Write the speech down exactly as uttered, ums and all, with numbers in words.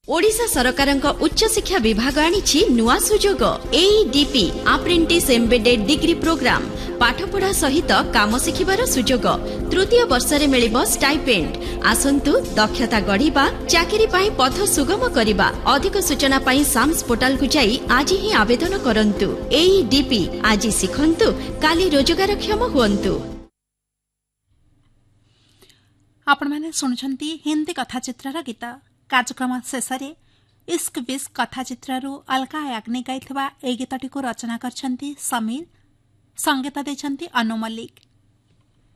ओडिशा सरकारक उच्च शिक्षा विभाग आनिछि नुआ सुजोग एईडीपी अप्रेंटिस एम्बेडेड डिग्री प्रोग्राम पाठपढ़ा सहित काम शिखिबार सुजोग तृतीय वर्ष रे मिलिबो स्टाइपेंड आसंतु दक्षता गढ़िबा चाकरी पाई पथ सुगम करिबा अधिक सूचना पाई साम्स पोर्टल को जाई आज ही आवेदन करंतु एईडीपी आज सिखंतु काली रोजगारक्षम हुअंतु। आपण माने सुनछंती हिंदी कथाचित्रर गीत कार्यक्रम शेष इश्क बिस्क कथाचित्रु अलका याग्निक गाइथिबा ए गीतटी को रचना करछंती समीर संगीत देछंती अनु मल्लिक।